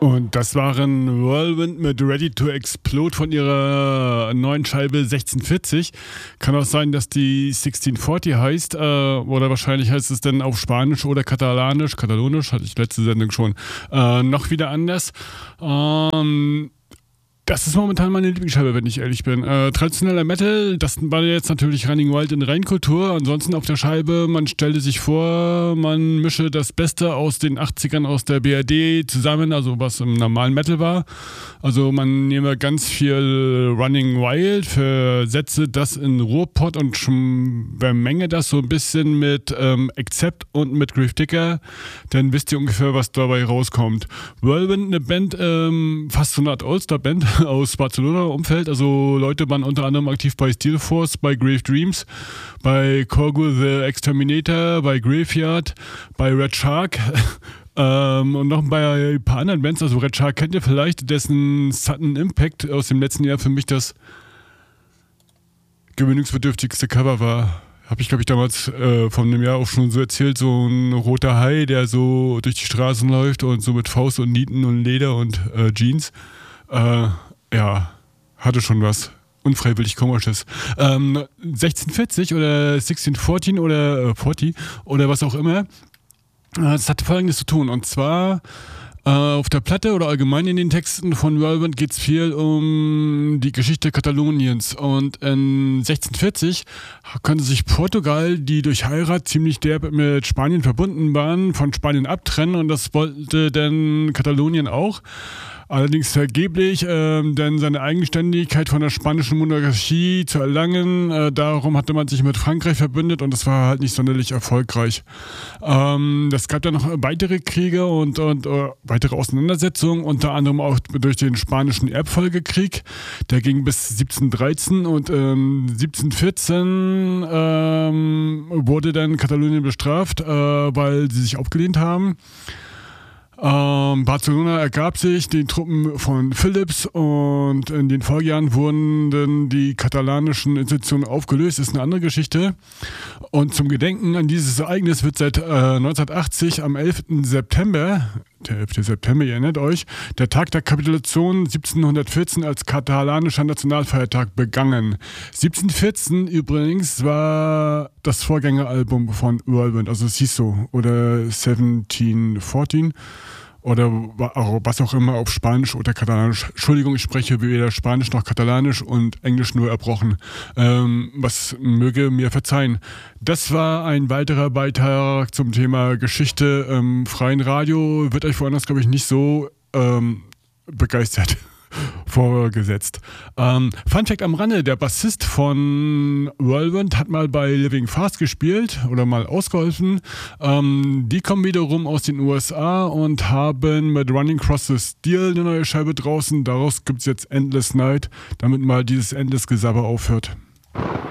Und das waren Whirlwind mit Ready to Explode von ihrer neuen Scheibe 1640. Kann auch sein, dass die 1640 heißt, oder wahrscheinlich heißt es dann auf Spanisch oder Katalonisch, hatte ich letzte Sendung schon, noch wieder anders. Das ist momentan meine Lieblingsscheibe, wenn ich ehrlich bin. Traditioneller Metal, das war jetzt natürlich Running Wild in Reinkultur. Ansonsten auf der Scheibe, man stellte sich vor, man mische das Beste aus den 80ern aus der BRD zusammen, also was im normalen Metal war. Also man nehme ganz viel Running Wild, versetze das in Ruhrpott und vermenge das so ein bisschen mit Accept und mit Gravedigger. Dann wisst ihr ungefähr, was dabei rauskommt. Whirlwind, eine Band, fast so eine Art All-Star-Band aus Barcelona-Umfeld. Also Leute waren unter anderem aktiv bei Steel Force, bei Grave Dreams, bei Korgul the Exterminator, bei Graveyard, bei Red Shark und noch bei ein paar anderen Bands. Also Red Shark kennt ihr vielleicht, dessen Sudden Impact aus dem letzten Jahr für mich das gewöhnungsbedürftigste Cover war. Habe ich, glaube ich, damals von einem Jahr auch schon so erzählt, so ein roter Hai, der so durch die Straßen läuft und so mit Faust und Nieten und Leder und Jeans. Ja, hatte schon was unfreiwillig Komisches. 1640 oder 1614 oder 40 oder was auch immer, das hat Folgendes zu tun. Und zwar auf der Platte oder allgemein in den Texten von Whirlwind geht es viel um die Geschichte Kataloniens. Und in 1640 konnte sich Portugal, die durch Heirat ziemlich derb mit Spanien verbunden waren, von Spanien abtrennen. Und das wollte dann Katalonien auch. Allerdings vergeblich, denn seine Eigenständigkeit von der spanischen Monarchie zu erlangen, darum hatte man sich mit Frankreich verbündet und das war halt nicht sonderlich erfolgreich. Es gab dann noch weitere Kriege und weitere Auseinandersetzungen, unter anderem auch durch den spanischen Erbfolgekrieg. Der ging bis 1713 und 1714 wurde dann Katalonien bestraft, weil sie sich aufgelehnt haben. Barcelona ergab sich den Truppen von Philips und in den Folgejahren wurden dann die katalanischen Institutionen aufgelöst. Das ist eine andere Geschichte. Und zum Gedenken an dieses Ereignis wird seit 1980 am 11. September, der 11. September, ihr erinnert euch, der Tag der Kapitulation 1714 als katalanischer Nationalfeiertag begangen. 1714 übrigens war das Vorgängeralbum von Whirlwind, also es hieß so, oder 1714 oder was auch immer auf Spanisch oder Katalanisch. Entschuldigung, ich spreche weder Spanisch noch Katalanisch und Englisch nur erbrochen. Was möge mir verzeihen. Das war ein weiterer Beitrag zum Thema Geschichte im freien Radio. Wird euch woanders, glaube ich, nicht so begeistert vorgesetzt. Fun Fact am Rande, der Bassist von Whirlwind hat mal bei Living Fast gespielt oder mal ausgeholfen. Die kommen wiederum aus den USA und haben mit Running Across the Steel eine neue Scheibe draußen. Daraus gibt es jetzt Endless Night, damit mal dieses Endless Gesabber aufhört.